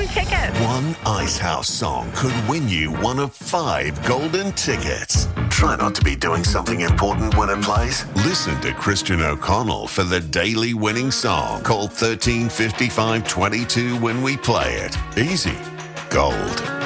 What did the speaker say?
golden tickets. One Icehouse song could win you one of 5 golden tickets. Try not to be doing something important when it plays. Listen to Christian O'Connell for the daily winning song. Call 135522 when we play it. Easy. Gold.